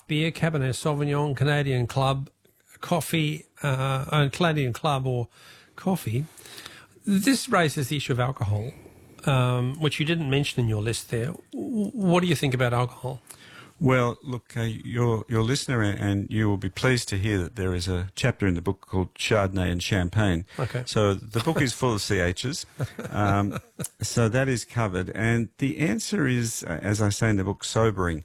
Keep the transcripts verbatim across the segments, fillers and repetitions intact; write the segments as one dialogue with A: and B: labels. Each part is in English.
A: beer, Cabernet Sauvignon, Canadian Club, coffee, uh, uh, Canadian Club or coffee. This raises the issue of alcohol, um, which you didn't mention in your list there. W- What do you think about alcohol?
B: Well, look, uh, your your listener and you will be pleased to hear that there is a chapter in the book called Chardonnay and Champagne.
A: Okay.
B: So the book is full of C Hs. Um, so that is covered. And the answer is, uh, as I say in the book, sobering.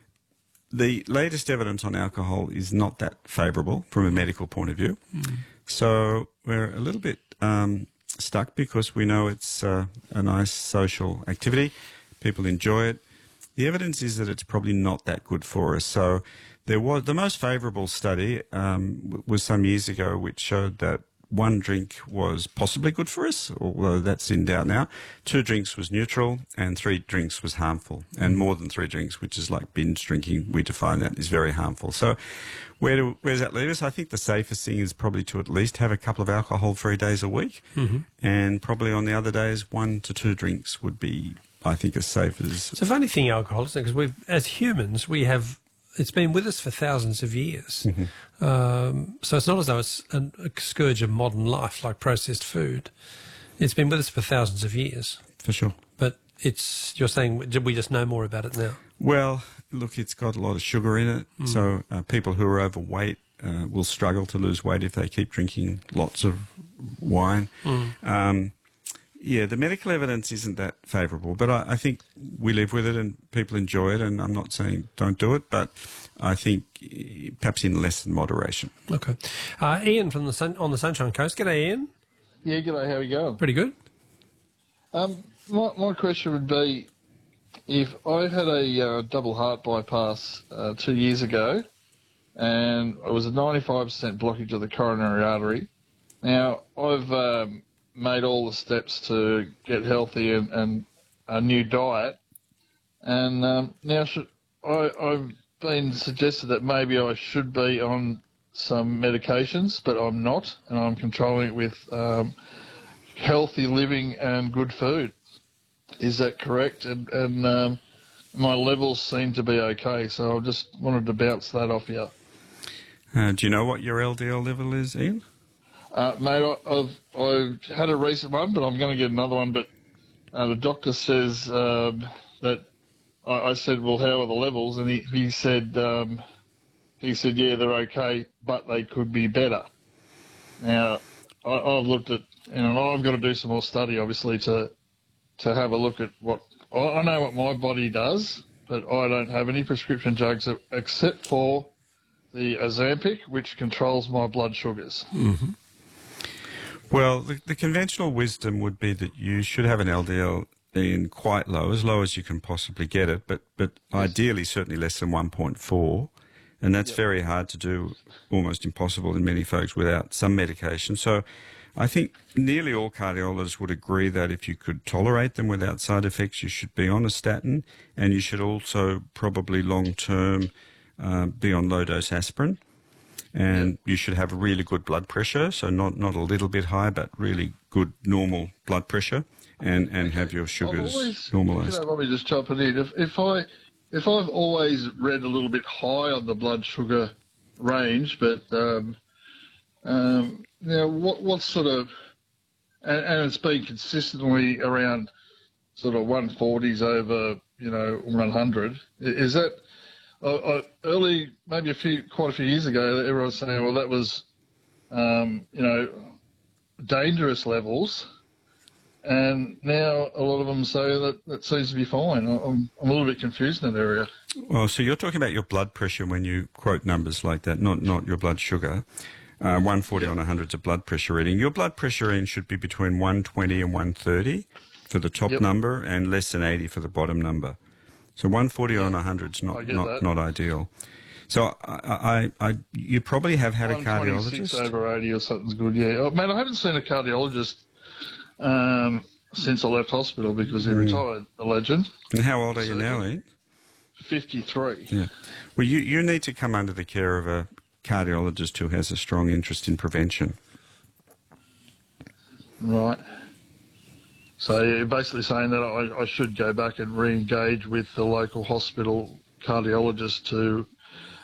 B: The latest evidence on alcohol is not that favourable from a medical point of view. Mm. So we're a little bit um, stuck because we know it's uh, a nice social activity. People enjoy it. The evidence is that it's probably not that good for us. So there was the most favourable study um, was some years ago, which showed that one drink was possibly good for us, although that's in doubt now. Two drinks was neutral, and three drinks was harmful. And more than three drinks, which is like binge drinking, we define that, is very harmful. So where, do, where does that leave us? I think the safest thing is probably to at least have a couple of alcohol-free days a week, mm-hmm. and probably on the other days, one to two drinks would be, I think, as safe as...
A: It's a funny thing, alcohol, isn't it? Because we've, as humans, we have... It's been with us for thousands of years. Mm-hmm. Um, so it's not as though it's a, a scourge of modern life like processed food. It's been with us for thousands of years.
B: For sure.
A: But it's, you're saying, did we just know more about it now?
B: Well, look, it's got a lot of sugar in it. Mm. So uh, people who are overweight uh, will struggle to lose weight if they keep drinking lots of wine. Mm. Um, yeah, the medical evidence isn't that favourable, but I, I think we live with it and people enjoy it, and I'm not saying don't do it, but I think perhaps in less than moderation.
A: Okay. Uh, Ian from the sun, on the Sunshine Coast. G'day, Ian.
C: Yeah, g'day. How are you going?
A: Pretty good.
C: Um, my, my question would be, if I had a uh, double heart bypass uh, two years ago, and it was a ninety-five percent blockage of the coronary artery. Now, I've um, made all the steps to get healthy and, and a new diet, and um, now should, I, I've been suggested that maybe I should be on some medications, but I'm not, and I'm controlling it with um, healthy living and good food. Is that correct? And, and um, my levels seem to be okay, so I just wanted to bounce that off you.
B: Uh, do you know what your L D L level is, Ian?
C: Uh, mate, I, I've, I've had a recent one, but I'm going to get another one. But uh, the doctor says um, that I, I said, well, how are the levels? And he, he said, um, he said, yeah, they're okay, but they could be better. Now, I, I've looked at, you know, I've got to do some more study, obviously, to to have a look at what I, I know what my body does, but I don't have any prescription drugs except for the Ozempic, which controls my blood sugars.
B: Mm-hmm. Well, the, the conventional wisdom would be that you should have an L D L in quite low, as low as you can possibly get it, but, but yes. Ideally certainly less than one point four, and that's yep. very hard to do, almost impossible in many folks without some medication. So I think nearly all cardiologists would agree that if you could tolerate them without side effects, you should be on a statin, and you should also probably long-term uh, be on low-dose aspirin. And you should have a really good blood pressure, so not, not a little bit high, but really good normal blood pressure, and, and have your sugars always, normalised.
C: You know, let me just chop it in. If, if, I, if I've always read a little bit high on the blood sugar range, but um, um, you know, what, what sort of, and, and it's been consistently around sort of one forties over, you know, one hundred, is that... I, I, early, maybe a few, quite a few years ago, everyone was saying, well, that was, um, you know, dangerous levels. And now a lot of them say that that seems to be fine. I'm, I'm a little bit confused in that area.
B: Well, so you're talking about your blood pressure when you quote numbers like that, not, not your blood sugar. Uh, one forty on one hundred is a blood pressure reading. Your blood pressure reading should be between one twenty and one thirty for the top yep. number and less than eighty for the bottom number. So one forty yeah, on one hundred is not, not, not ideal. So I, I, I, you probably have had a cardiologist.
C: Over eighty or something's good, yeah. Oh, man, I haven't seen a cardiologist um, since I left hospital because he mm. retired, the legend.
B: And how old are
C: so,
B: you now, Ian?
C: fifty-three.
B: Yeah. Well, you, you need to come under the care of a cardiologist who has a strong interest in prevention.
C: Right. So you're basically saying that I, I should go back and re-engage with the local hospital cardiologist to